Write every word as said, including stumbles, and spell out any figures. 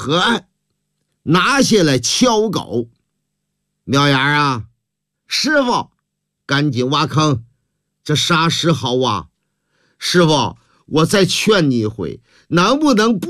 河岸，拿下来敲狗。苗芽啊，师傅，赶紧挖坑，这沙石好挖。师傅，我再劝你一回，能不能不